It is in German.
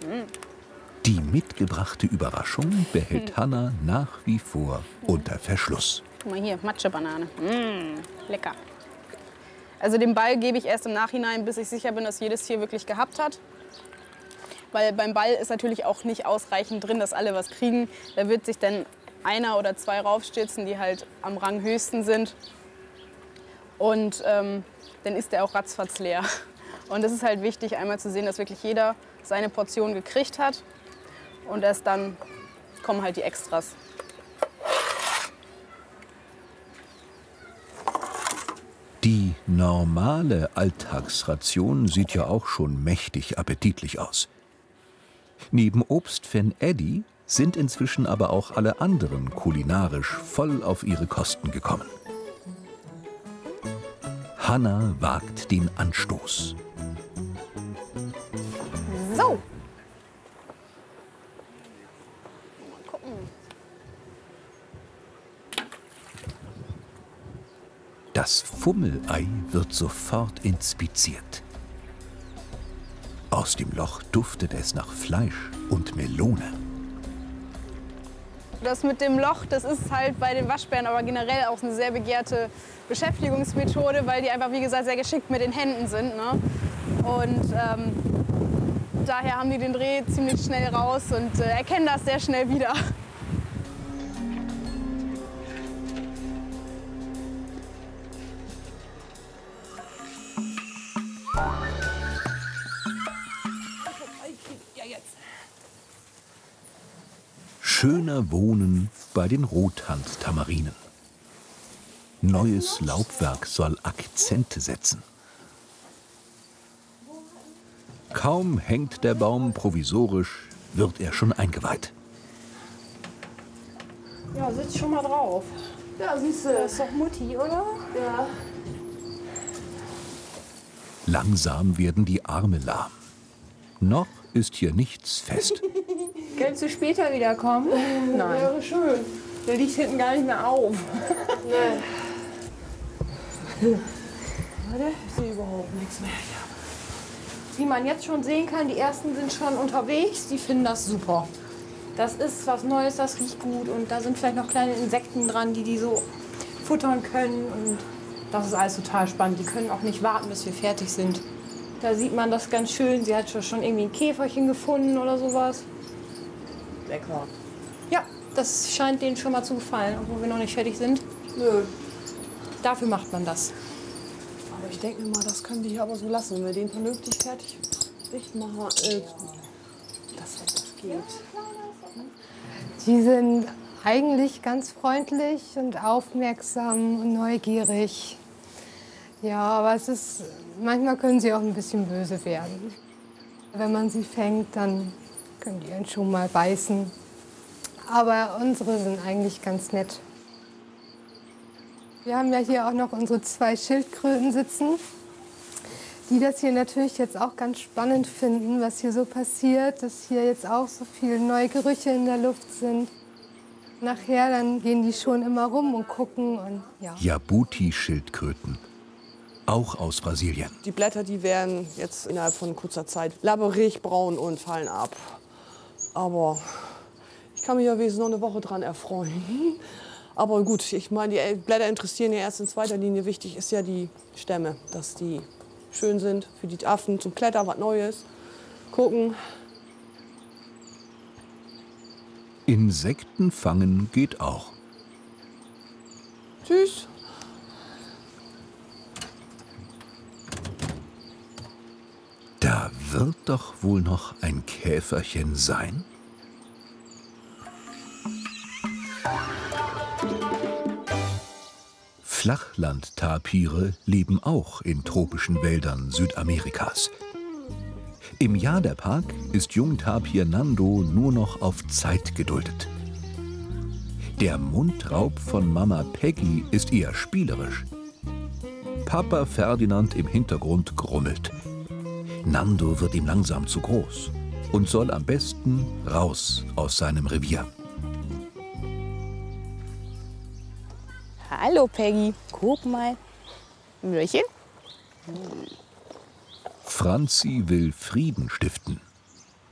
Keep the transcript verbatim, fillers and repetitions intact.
Die mitgebrachte Überraschung behält Hanna nach wie vor unter Verschluss. Guck mal hier, Matschebanane. Mmh, lecker. Also den Ball gebe ich erst im Nachhinein, bis ich sicher bin, dass jedes Tier wirklich gehabt hat. Weil beim Ball ist natürlich auch nicht ausreichend drin, dass alle was kriegen. Da wird sich dann einer oder zwei raufstürzen, die halt am Rang höchsten sind. Und ähm, dann ist der auch ratzfatz leer. Und es ist halt wichtig, einmal zu sehen, dass wirklich jeder seine Portion gekriegt hat. Und erst dann kommen halt die Extras. Die normale Alltagsration sieht ja auch schon mächtig appetitlich aus. Neben Obstfan Eddie sind inzwischen aber auch alle anderen kulinarisch voll auf ihre Kosten gekommen. Hanna wagt den Anstoß. So. Mal gucken. Das Fummelei wird sofort inspiziert. Aus dem Loch duftet es nach Fleisch und Melone. Das mit dem Loch, das ist halt bei den Waschbären aber generell auch eine sehr begehrte Beschäftigungsmethode, weil die einfach, wie gesagt, sehr geschickt mit den Händen sind. Ne? Und ähm, daher haben die den Dreh ziemlich schnell raus und äh, erkennen das sehr schnell wieder. Schöner Wohnen bei den Rothand-Tamarinen. Neues Laubwerk soll Akzente setzen. Kaum hängt der Baum provisorisch, wird er schon eingeweiht. Ja, sitzt schon mal drauf. Ja, siehst du. Das ist doch Mutti, oder? Ja. Langsam werden die Arme lahm. Noch ist hier nichts fest. Kannst du später wiederkommen? Nein. Wäre schön. Der liegt hinten gar nicht mehr auf. Nee. Warte, ich sehe überhaupt nichts mehr. Wie man jetzt schon sehen kann, die ersten sind schon unterwegs. Die finden das super. Das ist was Neues, das riecht gut. Und da sind vielleicht noch kleine Insekten dran, die die so futtern können. Und das ist alles total spannend. Die können auch nicht warten, bis wir fertig sind. Da sieht man das ganz schön. Sie hat schon irgendwie ein Käferchen gefunden oder sowas. Lecker. Ja, das scheint denen schon mal zu gefallen, obwohl wir noch nicht fertig sind. Nö. Dafür macht man das. Aber ich denke mal, das können wir hier aber so lassen, wenn wir den vernünftig fertig dicht machen, äh, dass das geht. Die sind eigentlich ganz freundlich und aufmerksam und neugierig. Ja, aber es ist, manchmal können sie auch ein bisschen böse werden. Wenn man sie fängt, dann können die einen schon mal beißen. Aber unsere sind eigentlich ganz nett. Wir haben ja hier auch noch unsere zwei Schildkröten sitzen, die das hier natürlich jetzt auch ganz spannend finden, was hier so passiert, dass hier jetzt auch so viele neue Gerüche in der Luft sind. Nachher dann gehen die schon immer rum und gucken. Und, ja. Jabuti-Schildkröten, auch aus Brasilien. Die Blätter, die werden jetzt innerhalb von kurzer Zeit labberig, braun und fallen ab. Aber ich kann mich ja wenigstens noch eine Woche dran erfreuen. Aber gut, ich meine, die Blätter interessieren ja erst in zweiter Linie. Wichtig ist ja die Stämme, dass die schön sind für die Affen zum Klettern, was Neues. Gucken. Insekten fangen geht auch. Tschüss. Da wird doch wohl noch ein Käferchen sein? Flachlandtapire leben auch in tropischen Wäldern Südamerikas. Im Jaderpark ist Jungtapir Nando nur noch auf Zeit geduldet. Der Mundraub von Mama Peggy ist eher spielerisch. Papa Ferdinand im Hintergrund grummelt. Nando wird ihm langsam zu groß und soll am besten raus aus seinem Revier. Hallo Peggy, guck mal. Möhrchen? Franzi will Frieden stiften.